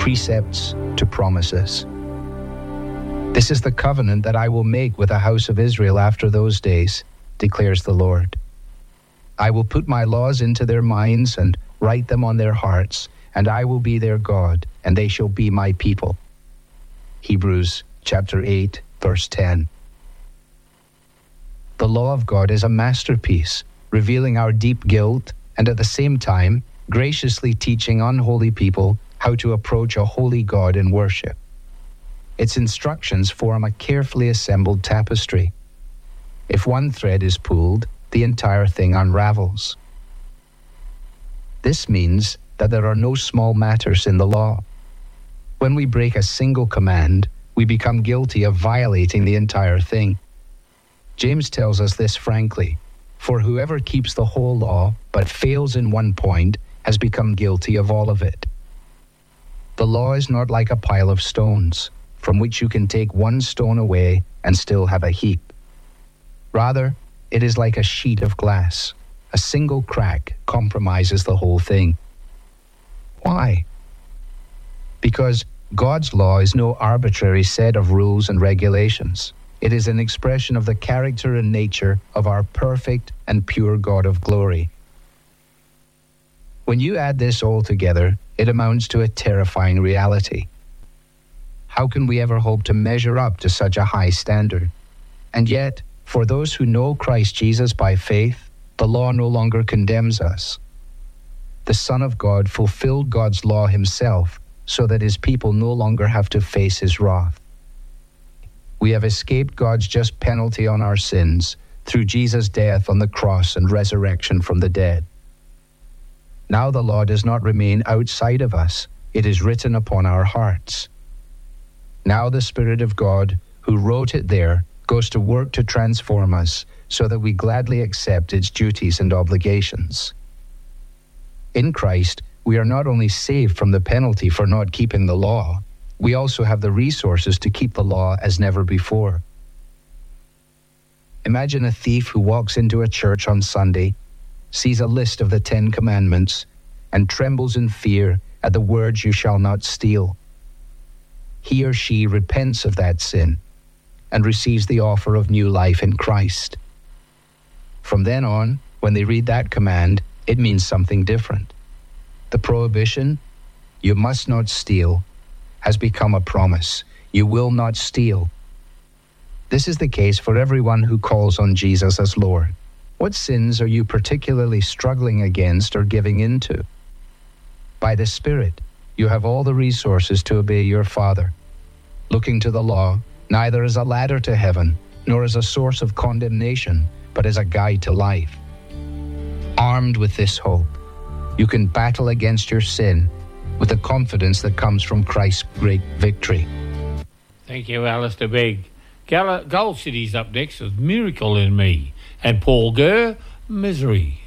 precepts to promises. This is the covenant that I will make with the house of Israel after those days, declares the Lord. I will put my laws into their minds and write them on their hearts, and I will be their God, and they shall be my people. Hebrews chapter 8, verse 10. The law of God is a masterpiece, revealing our deep guilt and at the same time graciously teaching unholy people how to approach a holy God in worship. Its instructions form a carefully assembled tapestry. If one thread is pulled, the entire thing unravels. This means that there are no small matters in the law. When we break a single command, we become guilty of violating the entire thing. James tells us this frankly, for whoever keeps the whole law but fails in one point has become guilty of all of it. The law is not like a pile of stones, from which you can take one stone away and still have a heap. Rather, it is like a sheet of glass. A single crack compromises the whole thing. Why? Because God's law is no arbitrary set of rules and regulations. It is an expression of the character and nature of our perfect and pure God of glory. When you add this all together, it amounts to a terrifying reality. How can we ever hope to measure up to such a high standard? And yet, for those who know Christ Jesus by faith, the law no longer condemns us. The Son of God fulfilled God's law himself so that his people no longer have to face his wrath. We have escaped God's just penalty on our sins through Jesus' death on the cross and resurrection from the dead. Now the law does not remain outside of us. It is written upon our hearts. Now the Spirit of God, who wrote it there, goes to work to transform us so that we gladly accept its duties and obligations. In Christ, we are not only saved from the penalty for not keeping the law, we also have the resources to keep the law as never before. Imagine a thief who walks into a church on Sunday, sees a list of the 10 Commandments, and trembles in fear at the words, "You shall not steal." He or she repents of that sin and receives the offer of new life in Christ. From then on, when they read that command, it means something different. The prohibition, "You must not steal," has become a promise. You will not steal. This is the case for everyone who calls on Jesus as Lord. What sins are you particularly struggling against or giving into? By the Spirit, you have all the resources to obey your Father, looking to the law neither as a ladder to heaven nor as a source of condemnation, but as a guide to life. Armed with this hope, you can battle against your sin with the confidence that comes from Christ's great victory. Thank you, Alistair Begg. Gold City's up next with Miracle in Me, and Paul Gurr, Misery.